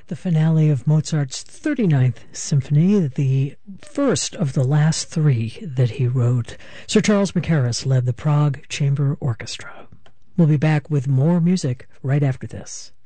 the finale of Mozart's 39th Symphony, the first of the last three that he wrote. Sir Charles Mackerras led the Prague Chamber Orchestra. We'll be back with more music right after this.